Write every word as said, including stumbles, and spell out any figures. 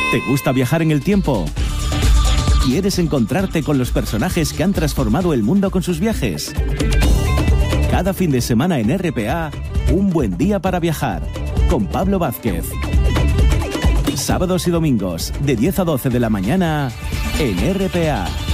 ¿Te gusta viajar en el tiempo? ¿Quieres encontrarte con los personajes que han transformado el mundo con sus viajes? Cada fin de semana en R P A, Un buen día para viajar, con Pablo Vázquez. Sábados y domingos, de diez a doce de la mañana, en R P A.